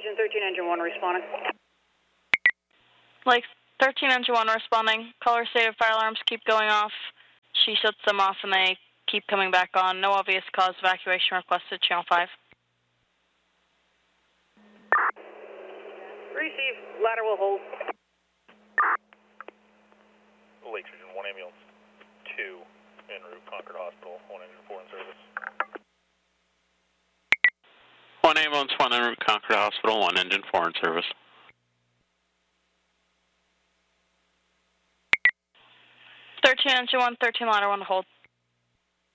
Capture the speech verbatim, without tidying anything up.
Station thirteen, engine one responding. Lake thirteen, engine one responding. Color stated fire alarms keep going off. She shuts them off and they keep coming back on. No obvious cause. Evacuation requested. Channel five. Receive. Ladder will hold. Lake Region one ambulance two en route Concord Hospital. one engine four in service. one ambulance one en route Concord Hospital. one engine four in service. thirteen, engine one, thirteen, ladder one to hold.